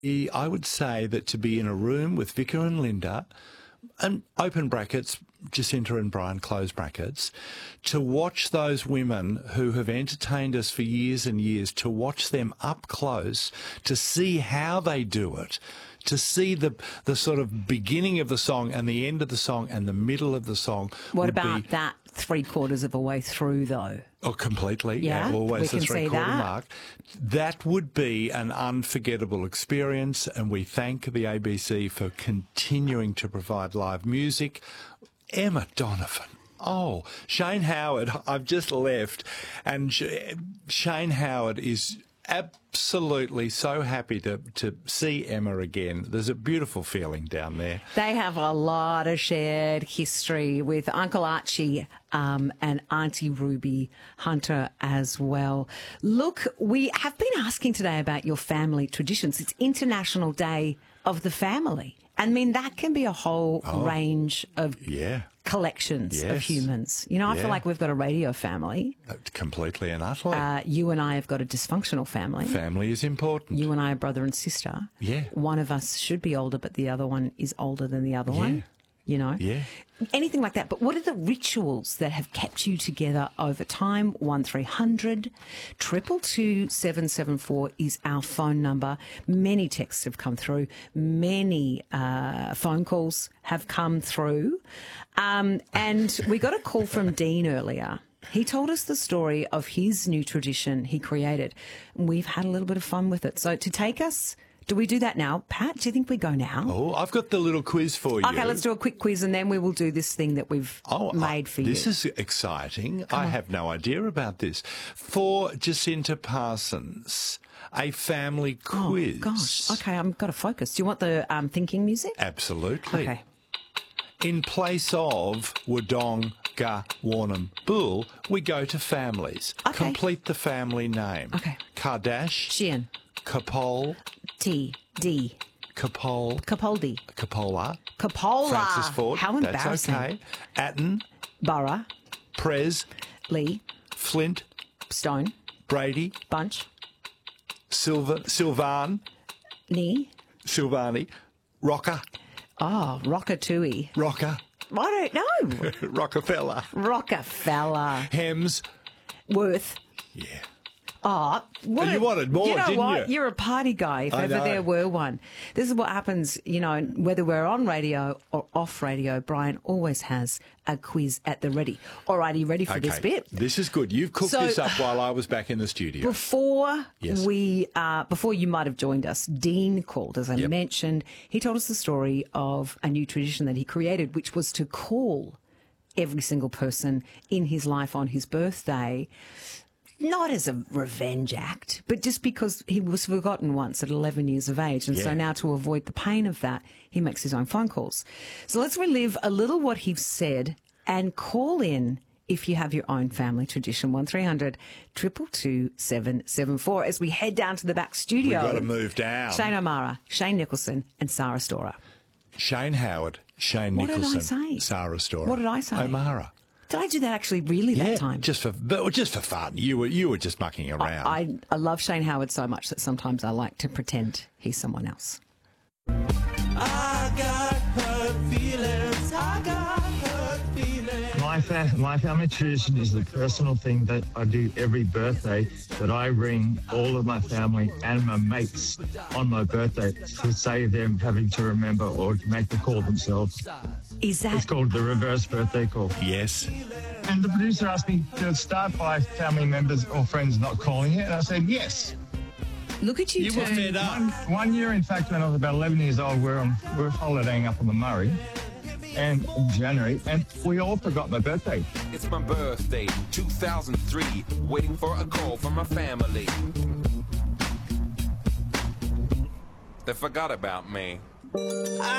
I would say that to be in a room with Vicar and Linda, and open brackets, Jacinta and Brian, close brackets, to watch those women who have entertained us for years and years, to watch them up close, to see how they do it, to see the sort of beginning of the song and the end of the song and the middle of the song. What about that 3/4 of a way through, though? Oh, completely. Yeah, always we the can see 3/4 that. mark. That would be an unforgettable experience, and we thank the ABC for continuing to provide live music. Emma Donovan. Oh, Shane Howard, I've just left, and Shane Howard is absolutely so happy to see Emma again. There's a beautiful feeling down there. They have a lot of shared history with Uncle Archie and Auntie Ruby Hunter as well. Look, we have been asking today about your family traditions. It's International Day of the Family. I mean, that can be a whole range of collections of humans. You know, I feel like we've got a radio family. Completely and utterly. You and I have got a dysfunctional family. Family is important. You and I are brother and sister. Yeah. One of us should be older, but the other one is older than the other one. You know? Yeah. Anything like that. But what are the rituals that have kept you together over time? 1300 222 774 is our phone number. Many texts have come through. Many phone calls have come through. And we got a call from Dean earlier. He told us the story of his new tradition he created. We've had a little bit of fun with it. So to take us... Do we do that now? Pat, do you think we go now? Oh, I've got the little quiz for you. Okay, let's do a quick quiz and then we will do this thing that we've made for you. This is exciting. I have no idea about this. For Jacinta Parsons, a family quiz. Oh, gosh. Okay, I've got to focus. Do you want the thinking music? Absolutely. Okay. In place of Wodong, Ga, Warnam, Bull, we go to families. Okay. Complete the family name. Okay. Kardash. Sheehan. Kapol. T.D. Kapol. Capaldi. Capola. Capola. Francis Ford. How embarrassing. That's okay. Atten. Borough. Prez. Lee. Flint. Stone. Brady. Bunch. Sylvan. Silvani. Rocker. Oh, Rockatui. Rocker. I don't know. Rockefeller. Rockefeller. Hems. Worth. Yeah. Oh, you wanted more, didn't you? You're a party guy, if I ever know. there were one. This is what happens, you know, whether we're on radio or off radio, Brian always has a quiz at the ready. All right, are you ready for this bit? This is good. You've cooked this up while I was back in the studio. Before before you might have joined us, Dean called, as I mentioned. He told us the story of a new tradition that he created, which was to call every single person in his life on his birthday, not as a revenge act, but just because he was forgotten once at 11 years of age. And so now, to avoid the pain of that, he makes his own phone calls. So let's relive a little what he said and call in if you have your own family tradition. 1300 222 774 as we head down to the back studio. We've got to move down. Shane O'Mara, Shane Nicholson and Sarah Storer. Shane Howard, Shane What Nicholson, did I say? Sarah Storer. What did I say? O'Mara. Did I do that actually really that time? just for fun. You were just mucking around. I love Shane Howard so much that sometimes I like to pretend he's someone else. I got hurt feelings. I got hurt feelings. My family tradition is the personal thing that I do every birthday, that I ring all of my family and my mates on my birthday to save them having to remember or to make the call themselves. Is that... It's called the reverse birthday call. Yes. And the producer asked me to start by family members or friends not calling it, and I said yes. Look at you, You were fed up. One year, in fact, when I was about 11 years old, we were holidaying up on the Murray, and in January, and we all forgot my birthday. It's my birthday, 2003, waiting for a call from my family. They forgot about me.